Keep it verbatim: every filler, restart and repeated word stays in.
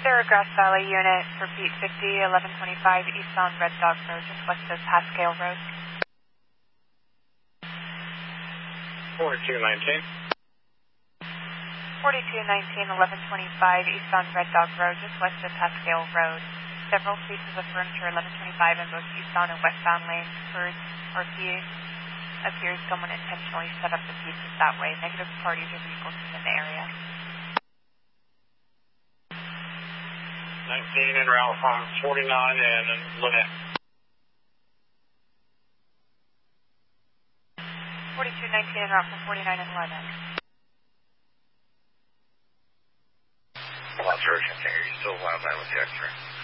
Sarah Grass Valley unit for Pete fifty, eleven twenty-five eastbound Red Dog Road, just west of Pascal Road. forty-two nineteen. forty-two nineteen, eleven twenty-five eastbound Red Dog Road, just west of Pascal Road. Several pieces of furniture, eleven twenty-five in both eastbound and westbound lanes. First, or P appears someone intentionally set up the pieces that way. Negative parties or vehicles in the area. nineteen en route from forty-nine and Lynette. forty-two nineteen en route from forty-nine and Lynette. Well, that's urgent. Are you still alive with the X-ray?